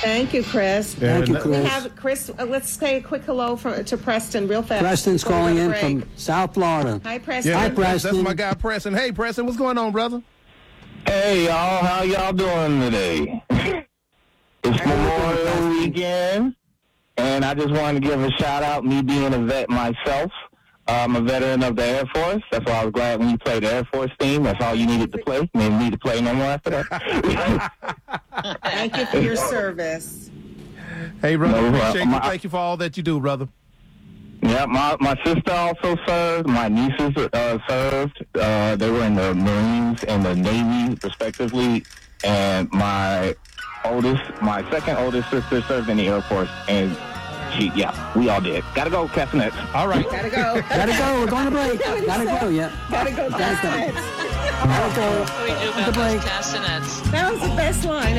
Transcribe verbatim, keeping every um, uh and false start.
Thank you, Chris. Thank you, We Chris. have Chris. Uh, let's say a quick hello from, to Preston, real fast. Preston's before we calling go to in break. from South Florida. Hi, Preston. Yeah, Hi, that- that's, that's Preston. my guy, Preston. Hey, Preston, what's going on, brother? Hey, y'all. How y'all doing today? It's Memorial Weekend, and I just wanted to give a shout-out, me being a vet myself. I'm a veteran of the Air Force. That's why I was glad when you played the Air Force theme. That's all you needed to play. You didn't need to play no more after that. Thank you for your service. Hey, brother, No, uh, appreciate you. my- Thank you for all that you do, brother. Yeah, my, my sister also served. My nieces uh, served. Uh, they were in the Marines and the Navy, respectively. And my oldest, my second oldest sister served in the Air Force. And she, yeah, we all did. Gotta go, Castanets. All right. Gotta go. Gotta go. We're going to break. Gotta go. Yeah. Gotta go. Gotta go. Castanets. Gotta go. What do we do The about break. those castanets? That was the best line.